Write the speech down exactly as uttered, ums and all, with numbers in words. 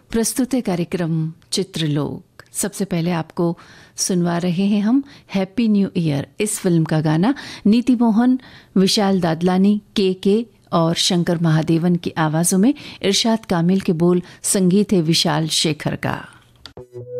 प्रस्तुत है कार्यक्रम चित्रलोक। सबसे पहले आपको सुनवा रहे हैं हम हैप्पी न्यू ईयर इस फिल्म का गाना। नीति मोहन, विशाल दादलानी, के के और शंकर महादेवन की आवाज़ों में, इरशाद कामिल के बोल, संगीत है विशाल शेखर का।